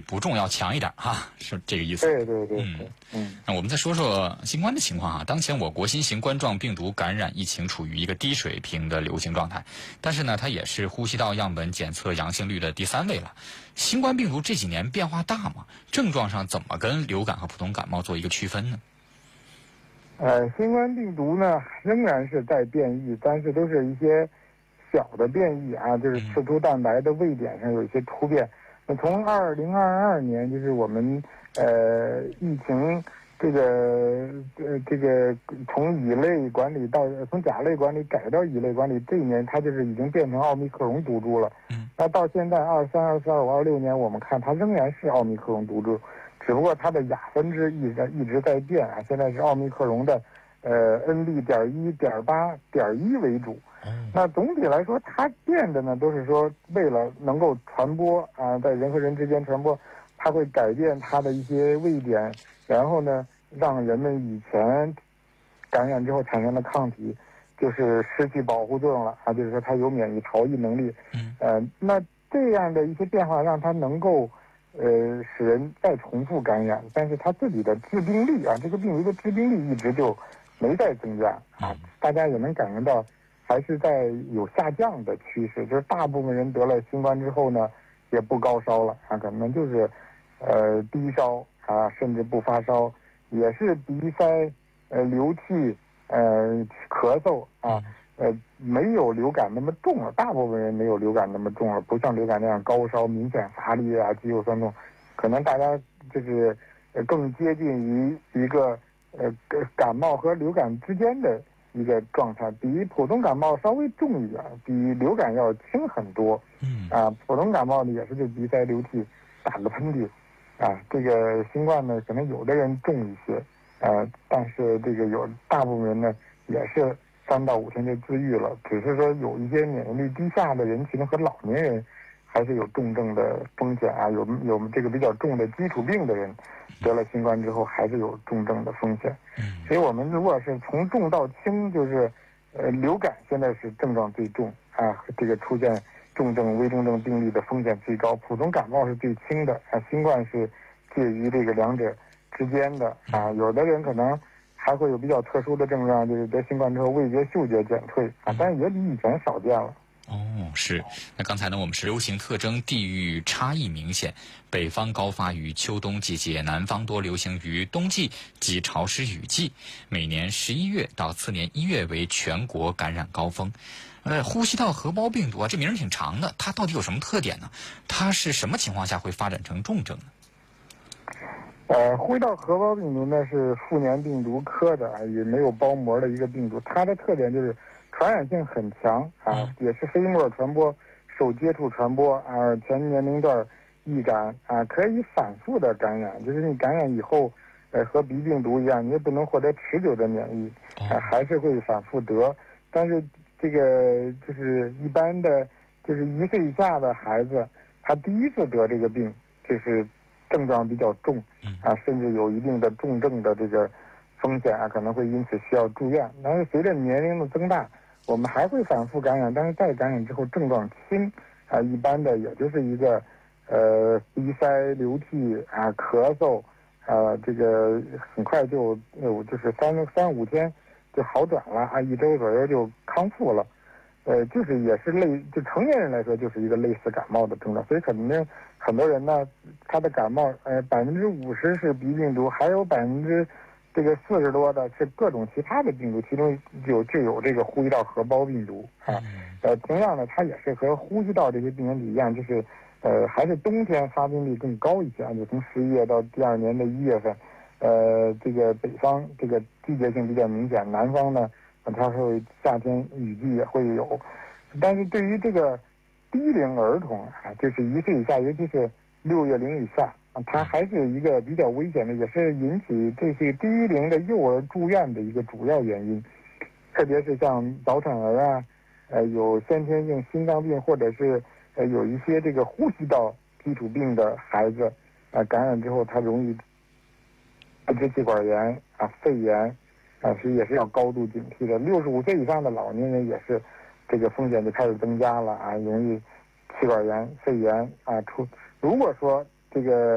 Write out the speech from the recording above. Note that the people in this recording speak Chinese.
不重要强一点哈，是这个意思。 对。 那我们再说说新冠的情况啊。当前我国新型冠状病毒感染疫情处于一个低水平的流行状态，但是呢，它也是呼吸道样本检测阳性率的第3位了。新冠病毒这几年变化大吗？症状上怎么跟流感和普通感冒做一个区分呢？ 新冠病毒呢仍然是在变异，但是都是一些小的变异啊，就是刺突蛋白的位点上有一些突变。那从2022年，就是我们疫情这个从乙类管理到从甲类管理改到乙类管理，这一年它就是已经变成奥密克戎毒株了。那到现在23、24、25、26年，我们看它仍然是奥密克戎毒株，只不过它的亚分支一直在变啊，现在是奥密克戎的NB.1.8.1为主。那总体来说，它变的呢都是说为了能够传播啊，在人和人之间传播，它会改变它的一些位点，然后呢让人们以前感染之后产生的抗体就是失去保护作用了啊，就是说它有免疫逃逸能力。那这样的一些变化让它能够使人再重复感染，但是它自己的致病率啊，这个病毒的致病率一直就没再增加啊，大家也能感觉到还是在有下降的趋势，就是大部分人得了新冠之后呢也不高烧了啊，可能就是低烧啊，甚至不发烧，也是鼻塞流气咳嗽啊，没有流感那么重了，大部分人没有流感那么重了，不像流感那样高烧、明显乏力啊、肌肉酸痛，可能大家就是更接近于一个感冒和流感之间的一个状态，比普通感冒稍微重一点，比流感要轻很多。普通感冒呢也是就鼻塞流涕、打个喷嚏啊，这个新冠呢可能有的人重一些，但是这个有大部分人呢也是3到5天就自愈了，只是说有一些免疫力低下的人群和老年人还是有重症的风险啊，有这个比较重的基础病的人得了新冠之后还是有重症的风险。所以我们如果是从重到轻，就是流感现在是症状最重啊，这个出现重症、危重症病例的风险最高，普通感冒是最轻的啊，新冠是介于这个两者之间的啊，有的人可能还会有比较特殊的症状，就是得新冠之后味觉、嗅觉减退啊，但是也比以前少见了。 是。那刚才呢，我们是流行特征地域差异明显，北方高发于秋冬季节，南方多流行于冬季及潮湿雨季。每年11月到次年1月为全国感染高峰。呼吸道合胞病毒啊，这名儿挺长的，它到底有什么特点呢？它是什么情况下会发展成重症呢？ 呼吸道合胞病毒呢是副粘病毒科的啊，也没有包膜的一个病毒，它的特点就是传染性很强啊，也是飞沫传播、受接触传播啊，全年龄段易感啊，可以反复的感染，就是你感染以后，和鼻病毒一样，你也不能获得持久的免疫啊，还是会反复得。但是这个就是一般的，就是1岁以下的孩子，他第一次得这个病，就是症状比较重啊，甚至有一定的重症的这个风险啊，可能会因此需要住院。但是随着年龄的增大，我们还会反复感染，但是再感染之后症状轻啊，一般的也就是一个鼻塞流涕啊、咳嗽啊，这个很快就是3、5天就好转了啊，1周左右就康复了。就是也是就成年人来说就是一个类似感冒的症状，所以肯定很多人呢，他的感冒50%是鼻病毒，还有40%多的是各种其他的病毒，其中就有这个呼吸道合胞病毒啊。同样的，它也是和呼吸道这些病原体一样，就是还是冬天发病率更高一些啊，就从11月到第2年的1月份，这个北方这个季节性比较明显，南方呢它会夏天雨季也会有，但是对于这个低龄儿童啊，就是1岁以下，尤其是6月龄以下，它还是一个比较危险的，也是引起这些低龄的幼儿住院的一个主要原因。特别是像早产儿啊，有先天性心脏病或者是有一些这个呼吸道基础病的孩子，感染之后他容易支气管炎啊、肺炎。也是要高度警惕的。65岁以上的老年人也是，这个风险就开始增加了啊，容易气管炎、肺炎啊如果说这个